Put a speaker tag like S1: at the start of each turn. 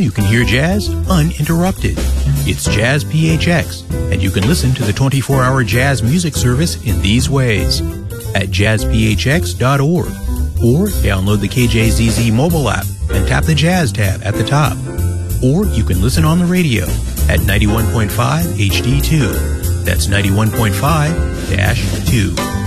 S1: you can hear jazz uninterrupted. It's Jazz PHX, and you can listen to the 24-hour jazz music service in these ways. At jazzphx.org, or download the KJZZ mobile app and tap the Jazz tab at the top. Or you can listen on the radio at 91.5 HD2. That's 91.5-2.